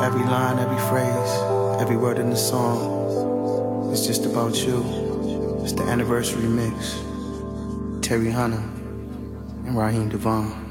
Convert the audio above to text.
Every line, every phrase, every word in the song is just about you. It's the anniversary mix. Terry Hunter and Raheem Devon.